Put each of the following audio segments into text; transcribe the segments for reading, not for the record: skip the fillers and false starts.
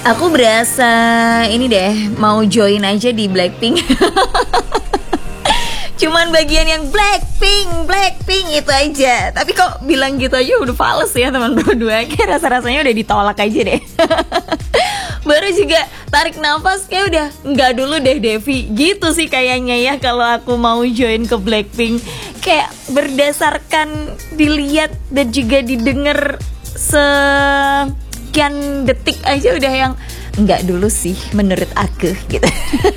Aku berasa ini deh, mau join aja di Blackpink. Cuman bagian yang Blackpink itu aja. Tapi kok bilang gitu aja udah fales ya teman berdua. Kayak rasa-rasanya udah ditolak aja deh. Baru juga tarik nafas kayak udah nggak dulu deh Devi. Gitu sih kayaknya ya kalau aku mau join ke Blackpink. Kayak berdasarkan dilihat dan juga didengar sekian detik aja udah yang nggak dulu sih menurut aku gitu.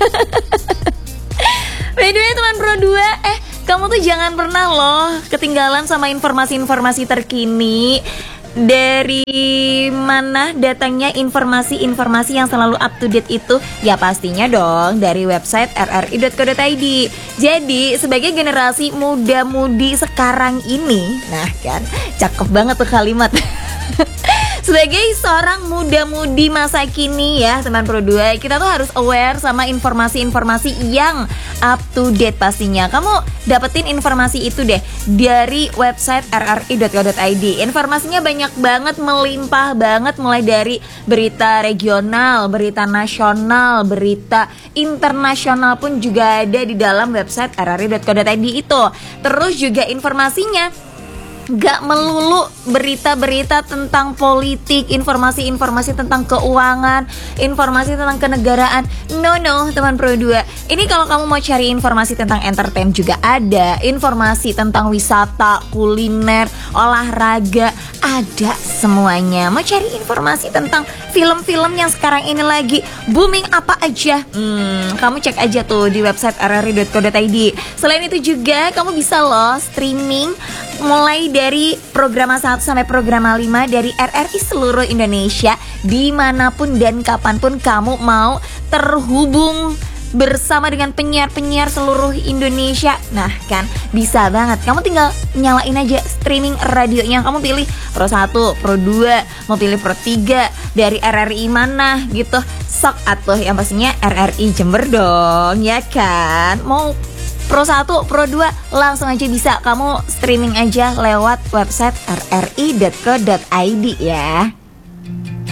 By the way teman Pro 2, kamu tuh jangan pernah loh ketinggalan sama informasi-informasi terkini. Dari mana datangnya informasi-informasi yang selalu up to date itu? Ya pastinya dong dari website rri.co.id. Jadi sebagai generasi muda-mudi sekarang ini, nah kan cakep banget tuh kalimat. Sebagai seorang muda-mudi masa kini ya teman Pro 2, kita tuh harus aware sama informasi-informasi yang up to date pastinya. Kamu dapetin informasi itu deh dari website rri.co.id. Informasinya banyak banget, melimpah banget, mulai dari berita regional, berita nasional, berita internasional pun juga ada di dalam website rri.co.id itu. Terus juga informasinya gak melulu berita-berita tentang politik, informasi-informasi tentang keuangan, informasi tentang kenegaraan. No, teman Pro 2. Ini kalau kamu mau cari informasi tentang entertain juga ada, informasi tentang wisata, kuliner, olahraga, ada semuanya. Mau cari informasi tentang film-film yang sekarang ini lagi booming apa aja, kamu cek aja tuh di website rri.co.id. Selain itu juga kamu bisa loh streaming mulai dari programa 1 sampai programa 5 dari RRI seluruh Indonesia, dimanapun dan kapanpun kamu mau terhubung bersama dengan penyiar-penyiar seluruh Indonesia. Nah kan bisa banget, kamu tinggal nyalain aja streaming radionya. Kamu pilih Pro 1, Pro 2, mau pilih Pro 3 dari RRI mana gitu. Sok atuh yang pastinya RRI Jember dong ya kan. Mau Pro 1, Pro 2 langsung aja bisa kamu streaming aja lewat website rri.co.id ya.